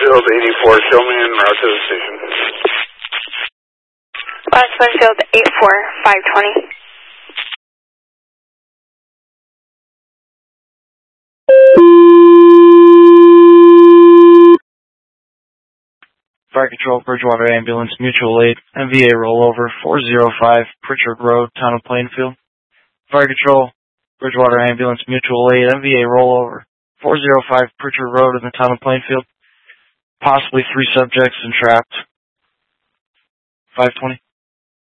Winfield 84, show me en route to the station. West Winfield 84, 520. Fire Control, Bridgewater Ambulance, Mutual Aid, MVA rollover, 405 Pritchard Road, Town of Plainfield. Fire Control, Bridgewater Ambulance, Mutual Aid, MVA rollover, 405 Pritchard Road in the Town of Plainfield. Possibly 3 subjects entrapped. 520.